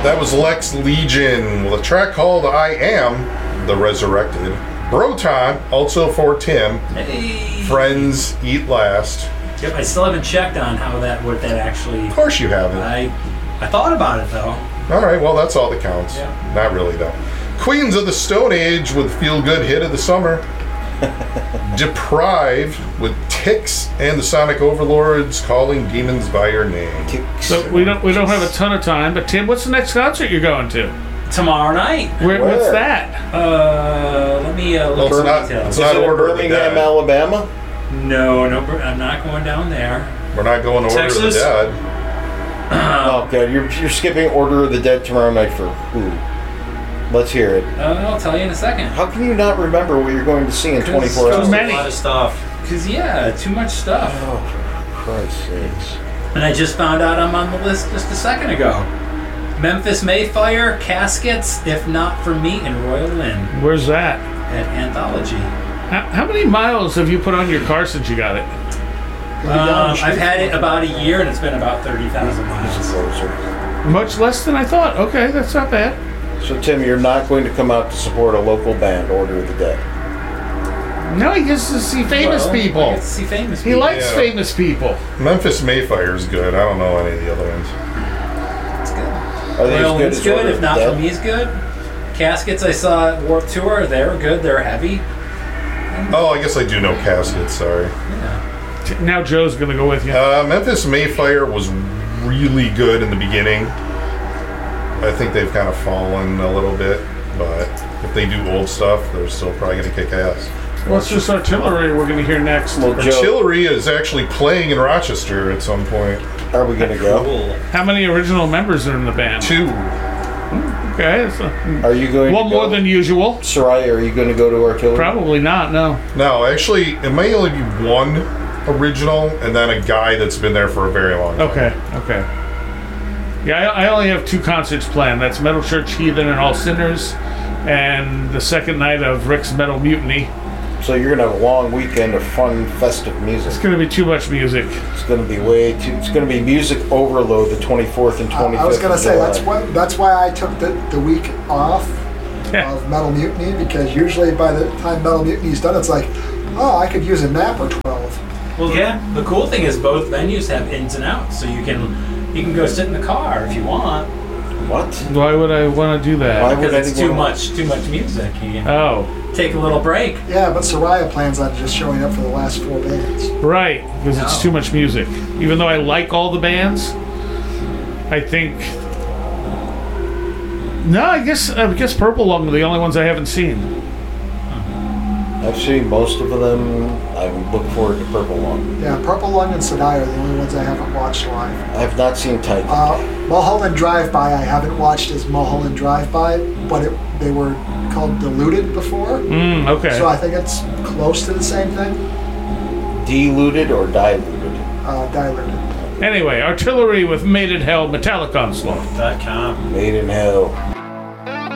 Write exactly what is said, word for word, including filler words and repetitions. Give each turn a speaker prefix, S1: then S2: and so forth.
S1: That was Lex Legion with a track called I Am the Resurrected. Bro Time, also for Tim.
S2: Hey.
S1: Friends Eat Last.
S2: Yep, I still haven't checked on how that, what that actually...
S1: Of course you haven't.
S2: I I thought about it, though.
S1: All right, well, that's all that counts.
S2: Yeah.
S1: Not really, though. Queens of the Stone Age with Feel Good Hit of the Summer. Deprived with Ticks and the Sonic Overlords Calling Demons by Your Name.
S3: Ticks.
S4: So we don't we don't have a ton of time, but Tim, what's the next concert you're going to?
S2: Tomorrow night.
S4: Where,
S3: Where?
S4: What's that?
S2: Uh, let me uh, look
S1: Well, it's
S2: for
S1: not-
S2: details.
S1: it's
S3: Is
S1: not
S3: it in
S1: Order of the
S3: Birmingham,
S1: Dead.
S3: Alabama?
S2: No, no, I'm not going down there.
S1: We're not going to Order of the
S2: Texas?
S1: Dead.
S3: Oh, God. You're, you're skipping Order of the Dead tomorrow night for who? Let's hear it.
S2: Uh, I'll tell you in a second.
S3: How can you not remember what you're going to see in twenty-four
S4: Too
S3: hours?
S4: many.
S5: A lot of stuff.
S2: Because, yeah, too much stuff.
S3: Oh, for Christ's sakes.
S2: And I just found out I'm on the list just a second ago. Memphis Mayfire, Caskets, If Not For Me, and Royal Lynn
S4: Where's that?
S2: at Anthology.
S4: How, how many miles have you put on your car since you got it?
S2: Um, I've had it about a year, and it's been about thirty thousand miles.
S4: Much less than I thought. Okay, that's not bad.
S3: So, Tim, you're not going to come out to support a local band, Order of the Dead.
S4: No, he gets to see famous
S2: Well,
S4: people.
S2: I get to see famous
S4: He
S2: people.
S4: likes
S1: Yeah.
S4: famous people.
S1: Memphis Mayfire is good. I don't know any of the other ones.
S2: It's good.
S3: Are they
S2: Royal
S3: as good
S2: Lynn's
S3: as
S2: good,
S3: Order
S2: If
S3: of the
S2: Not
S3: Dead?
S2: For Me is good. Caskets I saw at Warped Tour, they were good, they're heavy.
S1: Oh, I guess I do know Caskets, sorry.
S2: Yeah.
S4: T- Now Joe's going to go with you.
S1: Uh, Memphis Mayfire was really good in the beginning. I think they've kind of fallen a little bit, but if they do old stuff, they're still probably going to kick ass.
S4: What's this artillery we're going to hear next?
S3: Well, Joe,
S1: Artillery is actually playing in Rochester at some point.
S3: are we going to go?
S5: Cool.
S4: How many original members are in the band?
S1: Two.
S4: Okay, that's a,
S3: Are you going
S4: one
S3: to go?
S4: more than usual.
S3: Soraya, are you going to go to Artillery?
S4: Probably not, no.
S1: No, actually, it may only be one original and then a guy that's been there for a very long time.
S4: Okay, okay. Yeah, I, I only have two concerts planned. That's Metal Church Heathen and All Sinners, and the second night of Rick's Metal Mutiny.
S3: So you're going to have a long weekend of fun, festive
S4: It's
S3: music.
S4: going to be too much music.
S3: It's going to be way too... It's going to be music overload the twenty-fourth and
S6: Uh,
S3: twenty-fifth
S6: I was going to
S3: of
S6: say,
S3: July.
S6: that's what that's why I took the, the week off
S4: Yeah.
S6: of Metal Mutiny, because usually by the time Metal Mutiny's done, it's like, oh, I could use a nap or twelve.
S2: Well, yeah. The cool thing is both venues have ins and outs, so you can you can go sit in the car if you want.
S3: What?
S4: Why would I want to do
S3: Why
S4: that?
S3: would
S2: Because it's too
S3: anyone-
S2: much too much music. You can
S4: Oh,
S2: take a little break.
S6: Yeah, but Soraya plans on just showing up for the last four bands.
S4: right, because it's
S2: No.
S4: too much music. Even though I like all the bands, I think... No, I guess I guess Purple Lung are the only ones I haven't seen.
S3: I've seen most of them. I'm looking forward to Purple Lung.
S6: Yeah, Purple Lung and Sedai are the only ones I haven't watched live.
S3: I have not seen Titan.
S6: Uh, Mulholland Drive-By I haven't watched as Mulholland Drive-By, but it, they were called Diluted before,
S4: Mm, okay.
S6: so I think it's close to the same thing.
S3: Diluted or diluted?
S6: Uh, diluted.
S4: Anyway, Artillery with Made in Hell Metallic Onslaught.
S5: Dot com.
S3: Made in hell.